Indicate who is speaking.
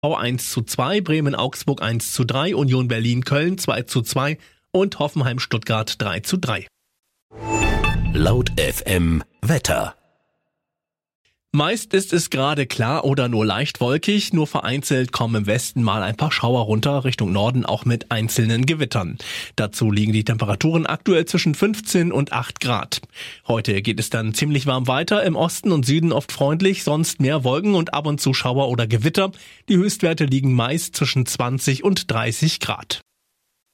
Speaker 1: 1:2, Bremen-Augsburg 1:3, Union Berlin-Köln 2:2 und Hoffenheim-Stuttgart 3:3.
Speaker 2: Laut FM Wetter.
Speaker 1: Meist ist es gerade klar oder nur leicht wolkig, nur vereinzelt kommen im Westen mal ein paar Schauer runter, Richtung Norden auch mit einzelnen Gewittern. Dazu liegen die Temperaturen aktuell zwischen 15 und 8 Grad. Heute geht es dann ziemlich warm weiter, im Osten und Süden oft freundlich, sonst mehr Wolken und ab und zu Schauer oder Gewitter. Die Höchstwerte liegen meist zwischen 20 und 30 Grad.